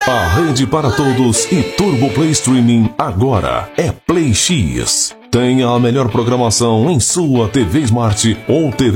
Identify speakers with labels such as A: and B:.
A: A rede para todos e Turbo Play Streaming agora é Play X. Tenha a melhor programação em sua TV Smart ou TV